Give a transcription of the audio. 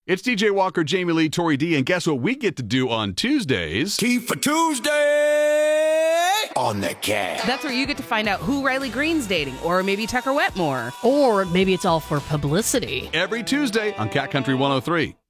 It's DJ Walker, Jamie Lee, Tori D, and guess what we get to do on Tuesdays? Tea for Tuesday on the Cat. That's where you get to find out who Riley Green's dating, or maybe Tucker Wetmore. Or maybe it's all for publicity. Every Tuesday on Cat Country 103.